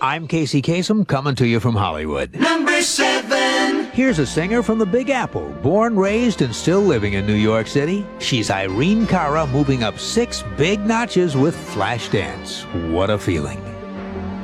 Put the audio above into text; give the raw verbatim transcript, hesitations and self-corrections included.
I'm Casey Kasem, coming to you from Hollywood. Number seven. Here's a singer from the Big Apple, born, raised, and still living in New York City. She's Irene Cara, moving up six big notches with Flashdance. What a feeling.